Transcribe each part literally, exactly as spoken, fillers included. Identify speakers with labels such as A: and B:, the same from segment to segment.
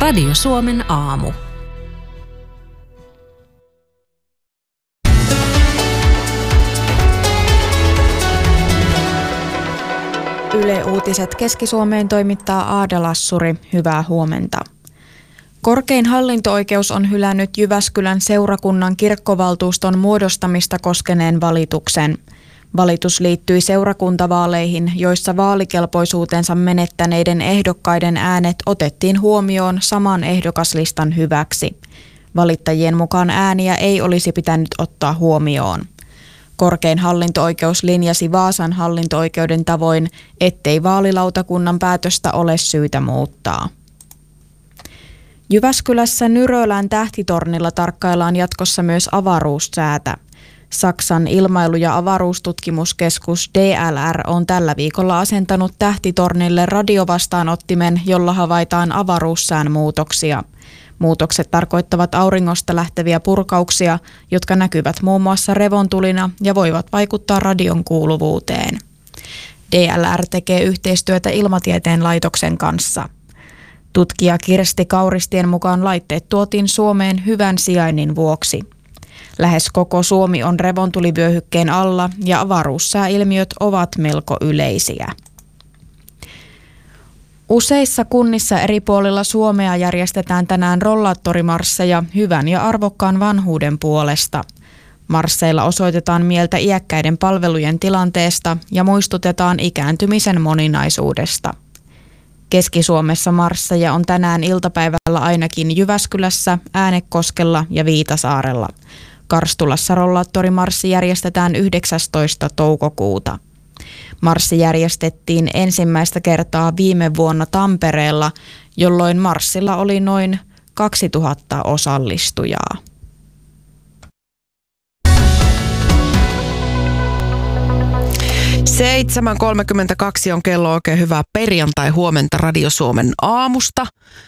A: Radio Suomen aamu.
B: Yle Uutiset Keski-Suomeen toimittaa Aada Lassuri. Hyvää huomenta. Korkein hallinto-oikeus on hylännyt Jyväskylän seurakunnan kirkkovaltuuston muodostamista koskeneen valituksen. Valitus liittyi seurakuntavaaleihin, joissa vaalikelpoisuutensa menettäneiden ehdokkaiden äänet otettiin huomioon saman ehdokaslistan hyväksi. Valittajien mukaan ääniä ei olisi pitänyt ottaa huomioon. Korkein hallinto-oikeus linjasi Vaasan hallinto-oikeuden tavoin, ettei vaalilautakunnan päätöstä ole syytä muuttaa. Jyväskylässä Nyrölän tähtitornilla tarkkaillaan jatkossa myös avaruussäätä. Saksan ilmailu- ja avaruustutkimuskeskus D L R on tällä viikolla asentanut tähtitornille radiovastaanottimen, jolla havaitaan avaruussään muutoksia. Muutokset tarkoittavat auringosta lähteviä purkauksia, jotka näkyvät muun muassa revontulina ja voivat vaikuttaa radion kuuluvuuteen. D L R tekee yhteistyötä Ilmatieteen laitoksen kanssa. Tutkija Kirsti Kauristien mukaan laitteet tuotiin Suomeen hyvän sijainnin vuoksi. Lähes koko Suomi on revontulivyöhykkeen alla ja avaruussääilmiöt ovat melko yleisiä. Useissa kunnissa eri puolilla Suomea järjestetään tänään rollaattorimarsseja hyvän ja arvokkaan vanhuuden puolesta. Marsseilla osoitetaan mieltä iäkkäiden palvelujen tilanteesta ja muistutetaan ikääntymisen moninaisuudesta. Keski-Suomessa marsseja on tänään iltapäivällä ainakin Jyväskylässä, Äänekoskella ja Viitasaarella. Karstulassa rollaattorimarssi järjestetään yhdeksästoista toukokuuta. Marssi järjestettiin ensimmäistä kertaa viime vuonna Tampereella, jolloin marssilla oli noin kaksituhatta osallistujaa.
C: seitsemän kolmekymmentäkaksi on kello. Oikein hyvää perjantai-huomenta Radio Suomen aamusta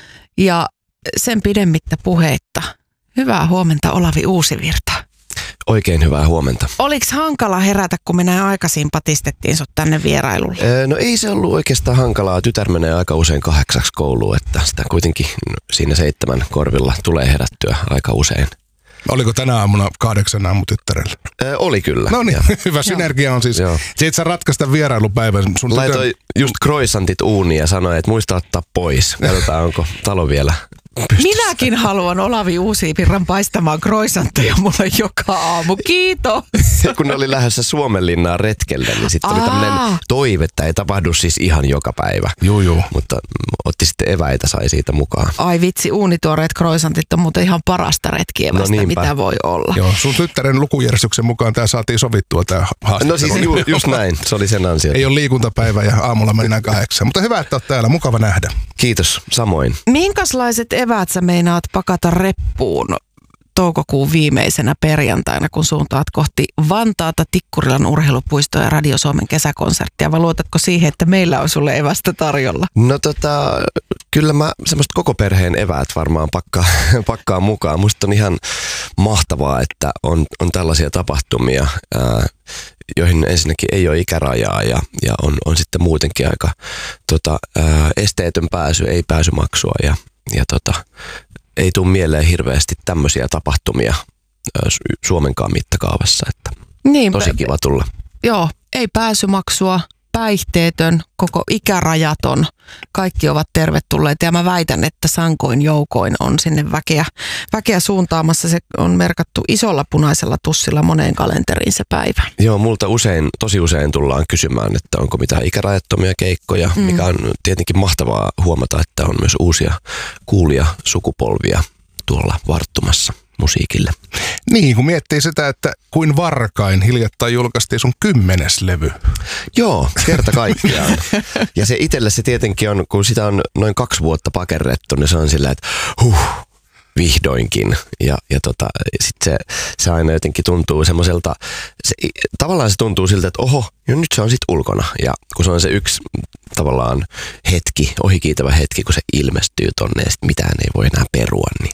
C: ja sen pidemmittä puheitta. Hyvää huomenta Olavi Uusivirta.
D: Oikein hyvää huomenta.
C: Oliko hankala herätä, kun me näin aikaisin patistettiin sut tänne vierailulle?
D: Öö, no ei se ollut oikeastaan hankalaa. Tytär menee aika usein kahdeksaksi kouluun, että sitä kuitenkin siinä seitsemän korvilla tulee herättyä aika usein.
E: Oliko tänä aamuna kahdeksan aamu tyttärellä?
D: Öö, oli kyllä.
E: No niin, hyvä synergia on siis. Siitä sä ratkaista vierailupäivän. Sun
D: Laitoi tytön... just croissantit uuniin ja sanoi, että muista ottaa pois. Katsotaan, onko talo vielä pystyssä.
C: Minäkin haluan Olavi Uusivirran paistamaan croissantteja mulle joka aamu. Kiitos.
D: Kun ne oli lähdössä Suomenlinnaan retkelle, niin sitten oli tämmöinen toive, että ei tapahdu siis ihan joka päivä.
E: Juu, juu.
D: Mutta otti sitten eväitä, sai siitä mukaan.
C: Ai vitsi, uunituoreet croissantit on muuten ihan parasta retkievästä, no mitä voi olla.
E: Joo, sun tyttären lukujärjestyksen mukaan tämä saatiin sovittua tämä haastattelu.
D: No siis ju, just näin, se oli sen ansio.
E: Ei ole liikuntapäivä ja aamulla mennään kahdeksan, mutta hyvä, että olet täällä, mukava nähdä.
D: Kiitos, samoin.
C: Minkälaiset eväät sä meinaat pakata reppuun toukokuun viimeisenä perjantaina, kun suuntaat kohti Vantaata, Tikkurilan urheilupuistoa ja Radio Suomen kesäkonserttia, vai luotatko siihen, että meillä on sulle evästä tarjolla?
D: No tota, kyllä mä semmoista koko perheen eväät varmaan pakkaa, pakkaan mukaan. Musta on ihan mahtavaa, että on, on tällaisia tapahtumia, ää, joihin ensinnäkin ei ole ikärajaa ja, ja on, on sitten muutenkin aika tota, ää, esteetön pääsy, ei pääsymaksua ja, ja tota, ei tule mieleen hirveästi tämmöisiä tapahtumia Suomenkaan mittakaavassa, että niin, tosi kiva tulla.
C: Joo, ei pääsymaksua, päihteetön, koko ikärajaton, kaikki ovat tervetulleita ja mä väitän, että sankoin joukoin on sinne väkeä, väkeä suuntaamassa. Se on merkattu isolla punaisella tussilla moneen kalenteriin se päivä.
D: Joo, multa usein, tosi usein tullaan kysymään, että onko mitään ikärajattomia keikkoja, mm. mikä on tietenkin mahtavaa huomata, että on myös uusia kuulia sukupolvia tuolla varttumassa musiikille.
E: Niin, kun miettii sitä, että kuin varkain hiljattain julkaistiin sun kymmenes levy.
D: Joo, kerta kaikkiaan. Ja se itselle se tietenkin on, kun sitä on noin kaksi vuotta pakerrettu, niin se on sillä, että huh, vihdoinkin. Ja, ja tota, sitten se, se aina jotenkin tuntuu semmoiselta, se, tavallaan se tuntuu siltä, että oho, jo nyt se on sitten ulkona. Ja kun se on se yksi tavallaan hetki, ohikiitävä hetki, kun se ilmestyy tonne ja sit mitään ei voi enää perua, niin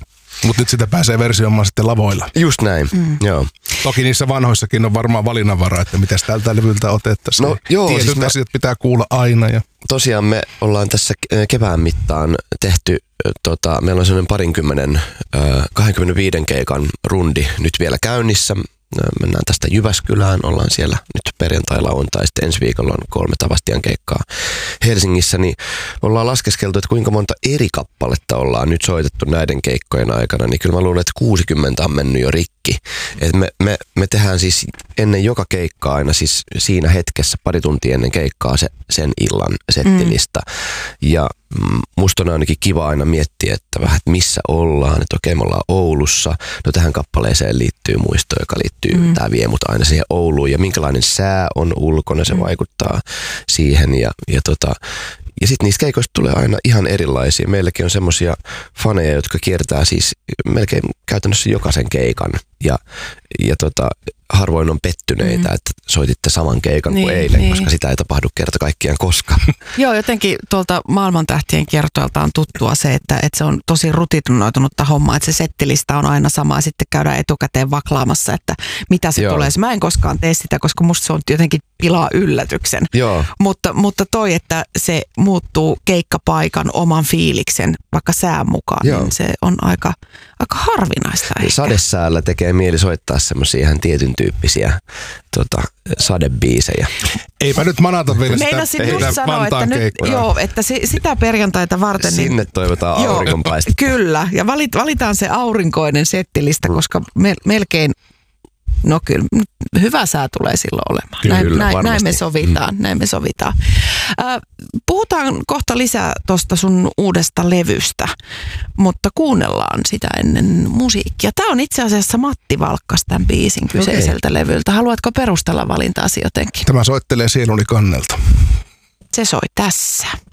E: Mutta nyt sitä pääsee versioimaan sitten lavoilla.
D: Just näin, mm. joo.
E: Toki niissä vanhoissakin on varmaan valinnanvaraa, että mitäs tältä levyltä otettaisiin.
D: No, joo,
E: Tietyt
D: siis me,
E: asiat pitää kuulla aina. Ja...
D: Tosiaan me ollaan tässä kevään mittaan tehty, tota, meillä on sellainen parinkymmenen, kaksikymmentäviisi keikan rundi nyt vielä käynnissä. Mennään tästä Jyväskylään, ollaan siellä nyt perjantailla on, tai sitten ensi viikolla on kolme Tavastian keikkaa Helsingissä, niin ollaan laskeskeltu, että kuinka monta eri kappaletta ollaan nyt soitettu näiden keikkojen aikana, niin kyllä mä luulen, että kuusikymmentä on mennyt jo rikki. Et me, me, me tehdään siis ennen joka keikkaa aina siis siinä hetkessä, pari tuntia ennen keikkaa se, sen illan settilista. Mm. Ja musta on ainakin kiva aina miettiä, että vähän, että missä ollaan, että okei me ollaan Oulussa, no tähän kappaleeseen liittyy muisto, joka liittyy, mm. tää vie mut aina siihen Ouluun ja minkälainen sää on ulkona, se mm. vaikuttaa siihen ja, ja tota, ja sitten niistä keikoista tulee aina ihan erilaisia. Meilläkin on semmoisia faneja, jotka kiertää siis melkein käytännössä jokaisen keikan. Ja, ja tota, harvoin on pettyneitä, mm. että soititte saman keikan niin, kuin eilen, niin. koska sitä ei tapahdu kerta kaikkiaan koskaan.
C: Joo, jotenkin tuolta maailmantähtien kiertoilta on tuttua se, että, että se on tosi rutinoitunutta hommaa, että se settilista on aina sama ja sitten käydään etukäteen vaklaamassa, että mitä se Joo. tulee. Mä en koskaan tee sitä, koska musta se on jotenkin pilaa yllätyksen.
D: Joo.
C: Mutta, mutta toi, että se muuttuu keikkapaikan oman fiiliksen vaikka sään mukaan, Joo. niin se on aika, aika harvinaista ehkä.
D: Sadesäällä tekee mieli soittaa semmoisia ihan tietyn tyyppisiä tota, sadebiisejä.
E: Eipä nyt manata vielä sitä.
C: Meinasin just sanoa, että, nyt, joo, että si, sitä perjantaita varten.
D: Sinne niin, toivotaan auringonpaistetta.
C: Kyllä, ja valit, valitaan se aurinkoinen settilista, mm. koska me, melkein, no kyllä, hyvä sää tulee silloin olemaan.
D: Kyllä,
C: näin, näin, näin me sovitaan,
D: mm.
C: näin me sovitaan. Äh, puhutaan kohta lisää tuosta sun uudesta levystä, mutta kuunnellaan sitä ennen musiikkia. Tämä on itse asiassa Matti Valkkas tämän biisin kyseiseltä okay. levyltä. Haluatko perustella valintaasi jotenkin?
E: Tämä soittelee sieluni kannelta.
C: Se soi tässä.